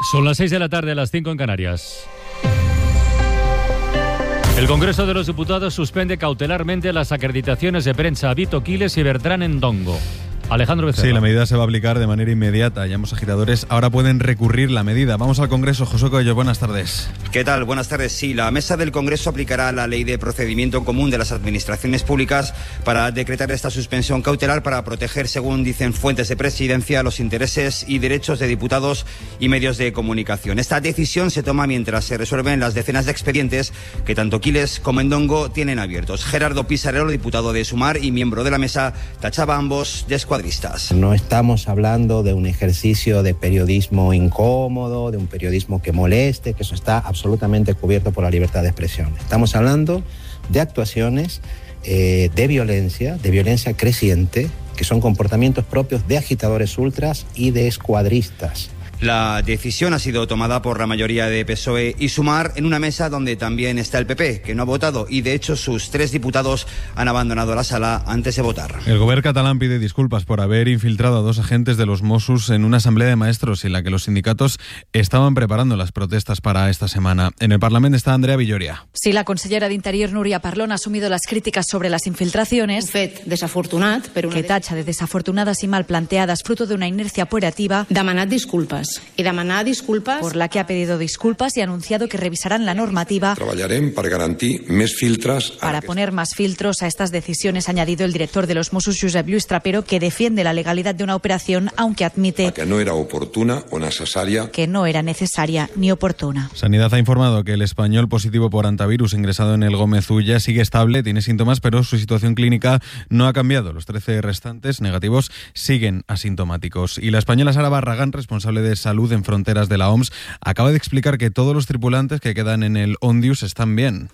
Son las 6 de la tarde, las 5 en Canarias. El Congreso de los Diputados suspende cautelarmente las acreditaciones de prensa a Vito Quiles y Bertrán Endongo. Alejandro Becerra. Sí, la medida se va a aplicar de manera inmediata. Ya ambos agitadores ahora pueden recurrir la medida. Vamos al Congreso. José Coello, buenas tardes. ¿Qué tal? Buenas tardes. Sí, la Mesa del Congreso aplicará la Ley de Procedimiento Común de las Administraciones Públicas para decretar esta suspensión cautelar para proteger, según dicen fuentes de Presidencia, los intereses y derechos de diputados y medios de comunicación. Esta decisión se toma mientras se resuelven las decenas de expedientes que tanto Quiles como Endongo tienen abiertos. Gerardo Pisarello, diputado de Sumar y miembro de la mesa, tachaba a ambos de escuadristas. No estamos hablando de un ejercicio de periodismo incómodo, de un periodismo que moleste, que eso está absolutamente cubierto por la libertad de expresión. Estamos hablando de actuaciones de violencia creciente, que son comportamientos propios de agitadores ultras y de escuadristas. La decisión ha sido tomada por la mayoría de PSOE y Sumar en una mesa donde también está el PP, que no ha votado, y de hecho sus 3 diputados han abandonado la sala antes de votar. El gobierno catalán pide disculpas por haber infiltrado a 2 agentes de los Mossos en una asamblea de maestros en la que los sindicatos estaban preparando las protestas para esta semana. En el Parlamento está Andrea Villoria. Sí, la consellera de Interior, Núria Parlon, ha asumido las críticas sobre las infiltraciones, un fet desafortunat, però que tacha de desafortunadas y mal planteadas, fruto de una inercia operativa. Demanat disculpes. I demanar disculpes, por la que ha pedido disculpas y ha anunciado que revisarán la normativa. Treballarem per garantir més filtres. Para poner más filtros a estas decisiones, ha añadido el director de los Mossos, Josep Lluís Trapero, que defiende la legalidad de una operación, aunque admite que no era oportuna o necesaria. Que no era necesaria ni oportuna. Sanidad ha informado que el español positivo por hantavirus ingresado en el Gómez Ulla sigue estable, tiene síntomas, pero su situación clínica no ha cambiado. Los 13 restantes negativos siguen asintomáticos. Y la española Sara Barragán, responsable de salud en fronteras de la OMS, acaba de explicar que todos los tripulantes que quedan en el Ondius están bien.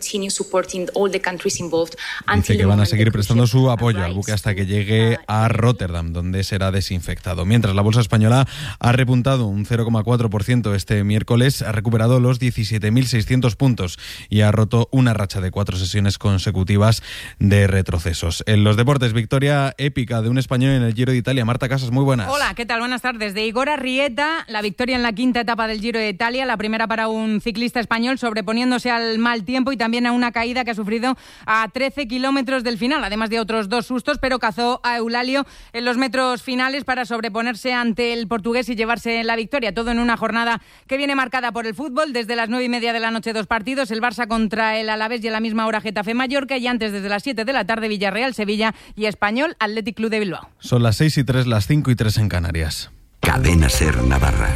Dice que van a seguir prestando su apoyo al buque hasta que llegue a Rotterdam, donde será desinfectado. Mientras, la bolsa española ha repuntado un 0,4% este miércoles, ha recuperado los 17.600 puntos y ha roto una racha de 4 sesiones consecutivas de retrocesos. En los deportes, victoria épica de un español en el Giro de Italia. Marta Casas, muy buenas. Hola, ¿qué tal? Buenas tardes. De Igor Arrieta, la victoria en la 5ª etapa del Giro de Italia, la primera para un ciclista español, sobreponiéndose al mal tiempo y también a una caída que ha sufrido a 13 kilómetros del final, además de otros 2 sustos, pero cazó a Eulalio en los metros finales para sobreponerse ante el portugués y llevarse la victoria. Todo en una jornada que viene marcada por el fútbol. Desde las 9:30 de la noche, 2 partidos, el Barça contra el Alavés y a la misma hora Getafe-Mallorca, y antes desde las 7 de la tarde Villarreal-Sevilla y Español Athletic Club de Bilbao. Son las 6:03, las 5:03 en Canarias. Cadena SER Navarra.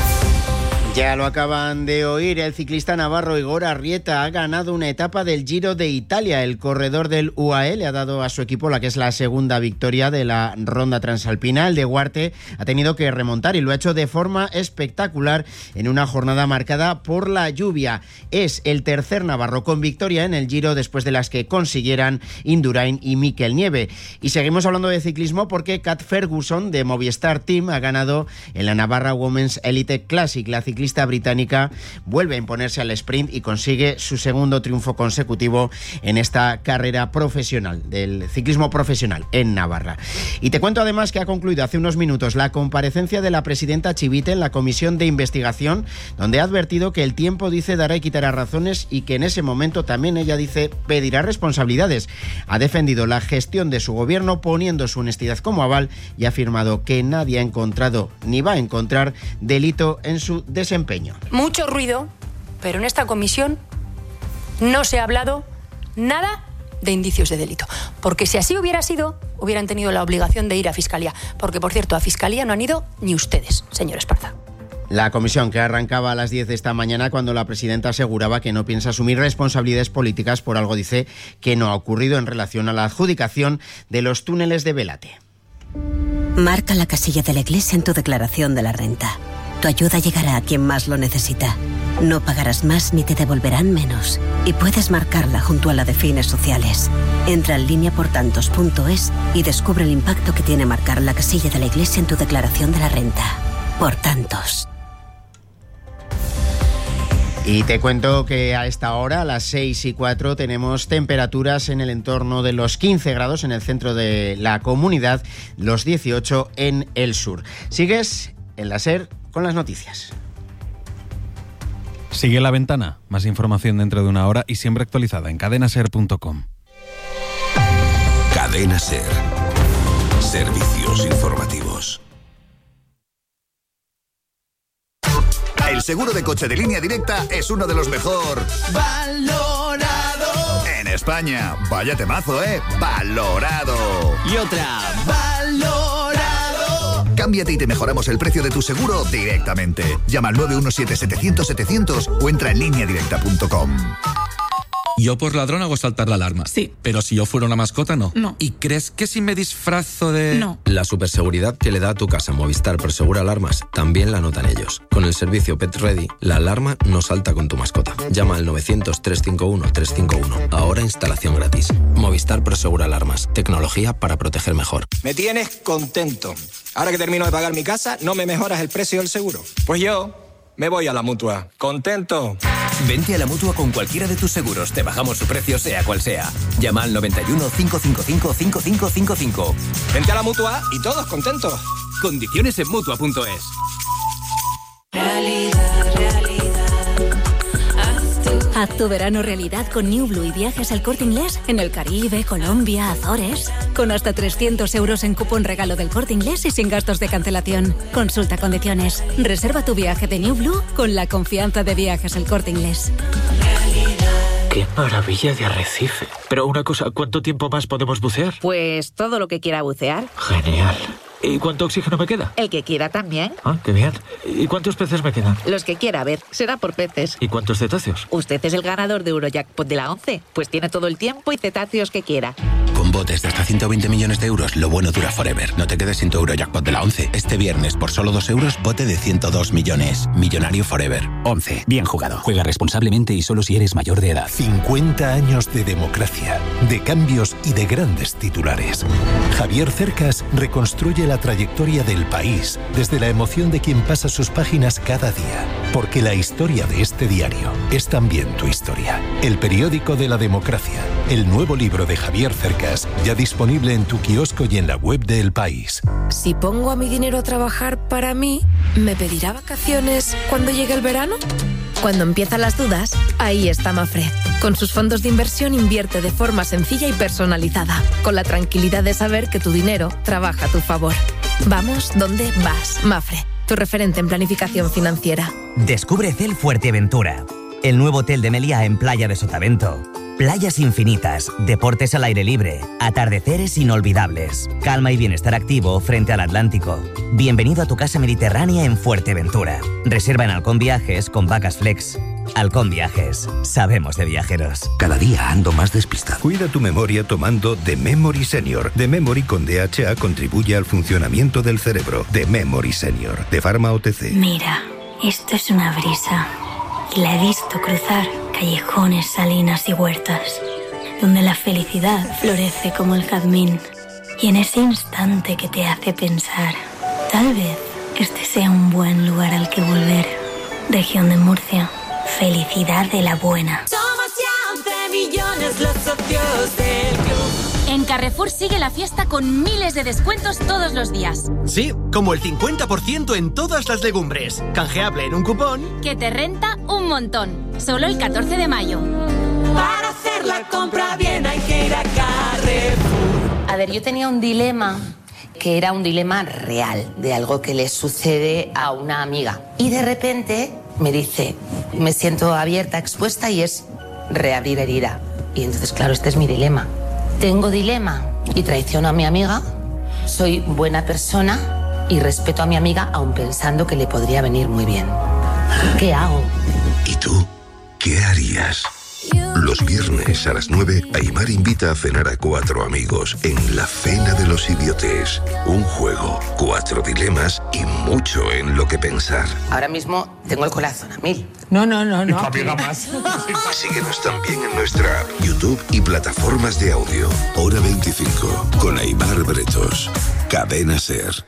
Ya lo acaban de oír, el ciclista navarro Igor Arrieta ha ganado una etapa del Giro de Italia. El corredor del UAE le ha dado a su equipo la que es la segunda victoria de la ronda transalpina. El de Huarte ha tenido que remontar y lo ha hecho de forma espectacular en una jornada marcada por la lluvia. Es el tercer navarro con victoria en el Giro después de las que consiguieran Indurain y Mikel Nieve. Y seguimos hablando de ciclismo porque Kat Ferguson de Movistar Team ha ganado en la Navarra Women's Elite Classic. La ciclista británica vuelve a imponerse al sprint y consigue su segundo triunfo consecutivo en esta carrera profesional, del ciclismo profesional en Navarra. Y te cuento además que ha concluido hace unos minutos la comparecencia de la presidenta Chivite en la comisión de investigación, donde ha advertido que el tiempo, dice, dará y quitará razones y que en ese momento también ella, dice, pedirá responsabilidades. Ha defendido la gestión de su gobierno poniendo su honestidad como aval y ha afirmado que nadie ha encontrado ni va a encontrar delito en su desempeño. Mucho ruido, pero en esta comisión no se ha hablado nada de indicios de delito. Porque si así hubiera sido, hubieran tenido la obligación de ir a Fiscalía. Porque, por cierto, a Fiscalía no han ido ni ustedes, señor Esparza. La comisión que arrancaba a las 10 de esta mañana cuando la presidenta aseguraba que no piensa asumir responsabilidades políticas por algo, dice, que no ha ocurrido en relación a la adjudicación de los túneles de Belate. Marca la casilla de la Iglesia en tu declaración de la renta. Tu ayuda llegará a quien más lo necesita. No pagarás más ni te devolverán menos. Y puedes marcarla junto a la de fines sociales. Entra en lineaportantos.es y descubre el impacto que tiene marcar la casilla de la Iglesia en tu declaración de la renta. Por tantos. Y te cuento que a esta hora, a las 6:04, tenemos temperaturas en el entorno de los 15 grados en el centro de la comunidad, los 18 en el sur. Sigues en la SER con las noticias. Sigue La Ventana. Más información dentro de una hora y siempre actualizada en cadenaser.com. Cadena Ser. Servicios informativos. El seguro de coche de Línea Directa es uno de los mejor valorado en España. Vaya temazo, valorado. Y otra, valorado. Cámbiate y te mejoramos el precio de tu seguro directamente. Llama al 917-700-700 o entra en lineadirecta.com. Yo por ladrón hago saltar la alarma. Sí. Pero si yo fuera una mascota, no. No. ¿Y crees que si me disfrazo de...? No. La superseguridad que le da a tu casa Movistar Prosegura Alarmas también la notan ellos. Con el servicio Pet Ready, la alarma no salta con tu mascota. Llama al 900-351-351. Ahora instalación gratis. Movistar Prosegura Alarmas. Tecnología para proteger mejor. Me tienes contento. Ahora que termino de pagar mi casa, ¿no me mejoras el precio del seguro? Pues yo me voy a la Mutua. ¿Contento? Vente a la Mutua con cualquiera de tus seguros. Te bajamos su precio sea cual sea. Llama al 91 555 5555. Vente a la Mutua y todos contentos. Condiciones en Mutua.es. Haz tu verano realidad con New Blue y viajes al Corte Inglés en el Caribe, Colombia, Azores. Con hasta 300 euros en cupón regalo del Corte Inglés y sin gastos de cancelación. Consulta condiciones. Reserva tu viaje de New Blue con la confianza de Viajes al Corte Inglés. ¡Qué maravilla de arrecife! Pero una cosa, ¿cuánto tiempo más podemos bucear? Pues todo lo que quiera bucear. Genial. ¿Y cuánto oxígeno me queda? El que quiera también. Ah, qué bien. ¿Y cuántos peces me quedan? Los que quiera, a ver, será por peces. ¿Y cuántos cetáceos? Usted es el ganador de Eurojackpot de la 11, pues tiene todo el tiempo y cetáceos que quiera. Con botes de hasta 120 millones de euros, lo bueno dura forever. No te quedes sin tu Eurojackpot de la 11. Este viernes, por solo 2 euros, bote de 102 millones. Millonario forever. 11. Bien jugado. Juega responsablemente y solo si eres mayor de edad. 50 años de democracia, de cambios y de grandes titulares. Javier Cercas reconstruye la trayectoria del país desde la emoción de quien pasa sus páginas cada día. Porque la historia de este diario es también tu historia. El periódico de la democracia. El nuevo libro de Javier Cercas, ya disponible en tu kiosco y en la web de El País. Si pongo a mi dinero a trabajar para mí, ¿me pedirá vacaciones cuando llegue el verano? Cuando empiezan las dudas, ahí está Mafre. Con sus fondos de inversión invierte de forma sencilla y personalizada, con la tranquilidad de saber que tu dinero trabaja a tu favor. Vamos donde vas, Mafre, tu referente en planificación financiera. Descubre Cel Fuerteventura, el nuevo hotel de Meliá en Playa de Sotavento. Playas infinitas, deportes al aire libre, atardeceres inolvidables, calma y bienestar activo frente al Atlántico. Bienvenido a tu casa mediterránea en Fuerteventura. Reserva en Halcón Viajes con Vacas Flex. Halcón Viajes, sabemos de viajeros. Cada día ando más despistado. Cuida tu memoria tomando The Memory Senior. The Memory con DHA contribuye al funcionamiento del cerebro. The Memory Senior, de Pharma OTC. Mira, esto es una brisa. Y la he visto cruzar callejones, salinas y huertas, donde la felicidad florece como el jazmín. Y en ese instante que te hace pensar, tal vez este sea un buen lugar al que volver. Región de Murcia, felicidad de la buena. Somos ya 11 millones los socios del club. En Carrefour sigue la fiesta con miles de descuentos todos los días. Sí, como el 50% en todas las legumbres. Canjeable en un cupón que te renta un montón. Solo el 14 de mayo. Para hacer la compra bien hay que ir a Carrefour. A ver, yo tenía un dilema que era un dilema real, de algo que le sucede a una amiga. Y de repente me dice, me siento abierta, expuesta y es reabrir herida. Y entonces, claro, este es mi dilema. Tengo dilema y traiciono a mi amiga, soy buena persona y respeto a mi amiga aun pensando que le podría venir muy bien. ¿Qué hago? ¿Y tú? ¿Qué harías? Los viernes a las 9, Aimar invita a cenar a 4 amigos en La Cena de los Idiotes. Un juego, 4 dilemas y mucho en lo que pensar. Ahora mismo tengo el corazón a 1000. No. Síguenos también en nuestra app, YouTube y plataformas de audio. Hora 25, con Aimar Bretos. Cadena Ser.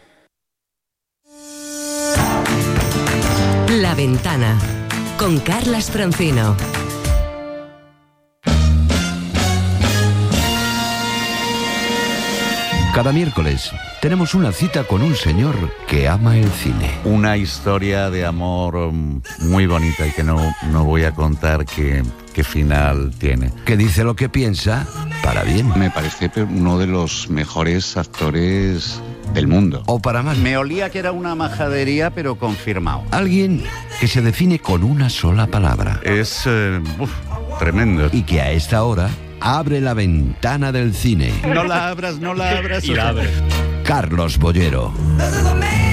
La Ventana, con Carlas Francino. Cada miércoles tenemos una cita con un señor que ama el cine. Una historia de amor muy bonita y que no voy a contar qué final tiene. Que dice lo que piensa para bien. Me parece uno de los mejores actores del mundo. O para mal. Me olía que era una majadería, pero confirmado. Alguien que se define con una sola palabra. Es tremendo. Y que a esta hora abre la ventana del cine. No la abras. Y la abres. Carlos Bollero.